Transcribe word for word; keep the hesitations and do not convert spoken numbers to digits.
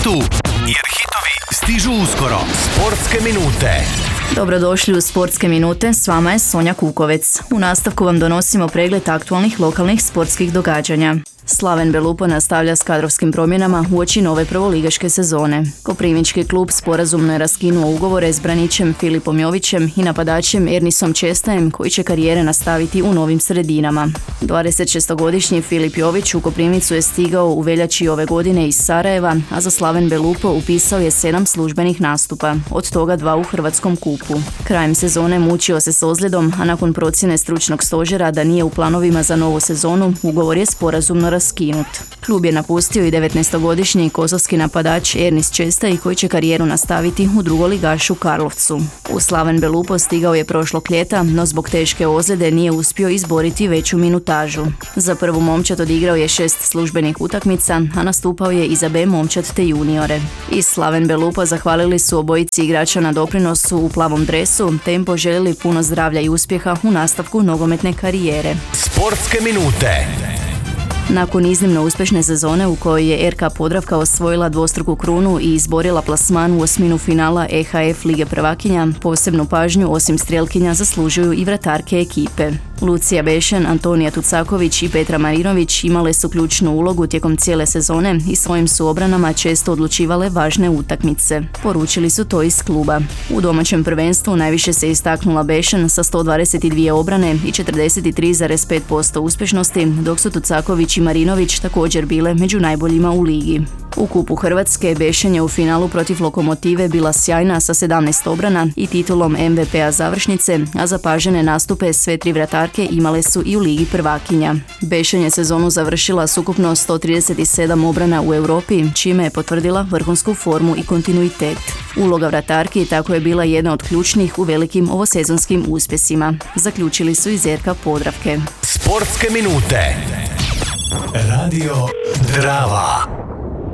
Tu, jer hitovi stižu uskoro. Sportske minute. Dobrodošli u Sportske minute, s vama je Sonja Kukovec. U nastavku vam donosimo pregled aktualnih lokalnih sportskih događanja. Slaven Belupo nastavlja s kadrovskim promjenama uoči nove prvoligaške sezone. Koprivnički klub sporazumno je raskinuo ugovore s braničem Filipom Jovićem i napadačem Ernisom Čestajem, koji će karijere nastaviti u novim sredinama. dvadesetšestogodišnji Filip Jović u Koprivnicu je stigao u veljači ove godine iz Sarajeva, a za Slaven Belupo upisao je sedam službenih nastupa, od toga dva u Hrvatskom kupu. Krajem sezone mučio se s ozljedom, a nakon procjene stručnog stožera da nije u planovima za novu sezonu, ugovor je sporazumno raskinut. Klub je napustio i devetnaestogodišnji kosovski napadač Ernis Čestaj, koji će karijeru nastaviti u drugoligašu Karlovcu. U Slaven Belupo stigao je prošlog ljeta, no zbog teške ozljede nije uspio izboriti veću minutažu. Za prvu momčad odigrao je šest službenih utakmica, a nastupao je i za B momčad te juniore. Iz Slaven Belupo zahvalili su obojici igrača na doprinosu u plavom dresu, te im poželjeli puno zdravlja i uspjeha u nastavku nogometne karijere. Sportske minute. Nakon iznimno uspješne sezone u kojoj je R K Podravka osvojila dvostruku krunu i izborila plasman u osminu finala E H F Lige prvakinja, posebnu pažnju osim strijelkinja zaslužuju i vratarke ekipe. Lucija Bešen, Antonija Tucaković i Petra Marinović imale su ključnu ulogu tijekom cijele sezone i svojim su obranama često odlučivale važne utakmice. Poručili su to iz kluba. U domaćem prvenstvu najviše se istaknula Bešen sa sto dvadeset dvije obrane i četrdeset tri zarez pet posto uspješnosti, dok su Tucaković i Marinović također bile među najboljima u ligi. U kupu Hrvatske Bešen je u finalu protiv Lokomotive bila sjajna sa sedamnaest obrana i titulom M V P-a završnice, a zapažene nastupe sve tri vratarke imale su i u Ligi prvakinja. Bešen je sezonu završila s ukupno sto trideset sedam obrana u Europi, čime je potvrdila vrhunsku formu i kontinuitet. Uloga vratarki tako je bila jedna od ključnih u velikim ovosezonskim uspjesima, zaključili su iz R K Podravke. Sportske minute. Radio Drava.